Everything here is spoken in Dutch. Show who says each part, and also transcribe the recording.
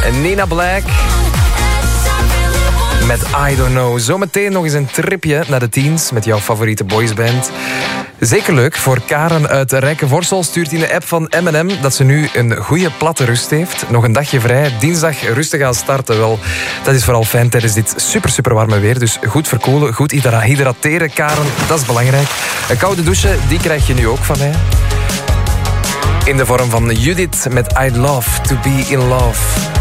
Speaker 1: Nina Black met I Don't Know. Zometeen nog eens een tripje naar de teens met jouw favoriete boysband. Zeker leuk. Voor Karen uit Rijkenvorsel stuurt in de app van M&M dat ze nu een goede platte rust heeft. Nog een dagje vrij. Dinsdag rustig aan starten. Wel, dat is vooral fijn tijdens dit super warme weer. Dus goed verkoelen, goed hydrateren, Karen. Dat is belangrijk. Een koude douche, die krijg je nu ook van mij. In de vorm van Judith met I'd Love to Be in Love.